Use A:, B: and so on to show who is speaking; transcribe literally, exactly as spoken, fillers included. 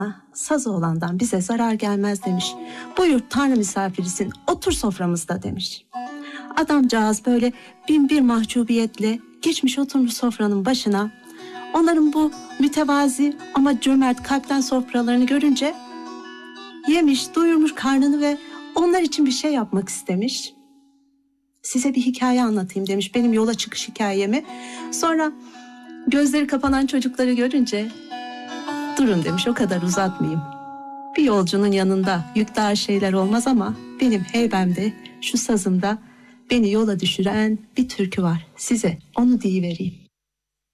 A: Sazıoğlan'dan bize zarar gelmez demiş. Buyur Tanrı misafirisin, otur soframızda demiş. Adamcağız böyle bin bir mahcubiyetle geçmiş oturmuş sofranın başına. Onların bu mütevazi ama cömert kalpten sofralarını görünce yemiş, doyurmuş karnını ve onlar için bir şey yapmak istemiş. Size bir hikaye anlatayım demiş, benim yola çıkış hikayemi. Sonra gözleri kapanan çocukları görünce durun demiş, o kadar uzatmayayım. Bir yolcunun yanında yüktar şeyler olmaz ama benim heybemde, şu sazımda beni yola düşüren bir türkü var. Size onu deyivereyim.